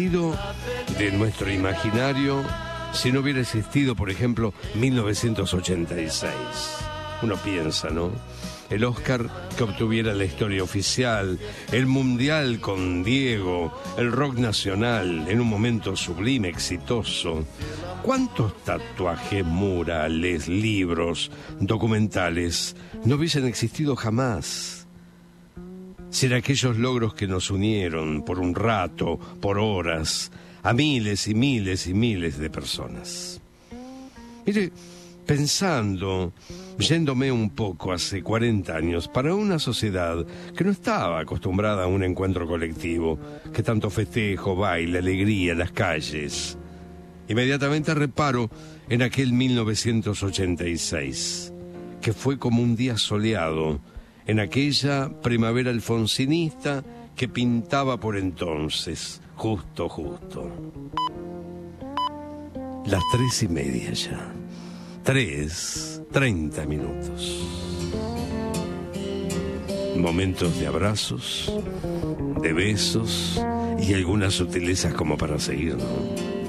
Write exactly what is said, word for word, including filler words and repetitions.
De nuestro imaginario si no hubiera existido, por ejemplo, mil novecientos ochenta y seis. Uno piensa, ¿no? El Oscar que obtuviera la historia oficial, el Mundial con Diego, el rock nacional en un momento sublime, exitoso. ¿Cuántos tatuajes, murales, libros, documentales no hubiesen existido jamás? Sin aquellos logros que nos unieron por un rato, por horas, a miles y miles y miles de personas. Mire, pensando, yéndome un poco hace cuarenta años, para una sociedad que no estaba acostumbrada a un encuentro colectivo, que tanto festejo, baile, alegría, las calles. Inmediatamente reparo en aquel mil novecientos ochenta y seis, que fue como un día soleado, en aquella primavera alfonsinista que pintaba por entonces, justo, justo. Las tres y media ya. Tres, treinta minutos. Momentos de abrazos, de besos y algunas sutilezas como para seguir, ¿no?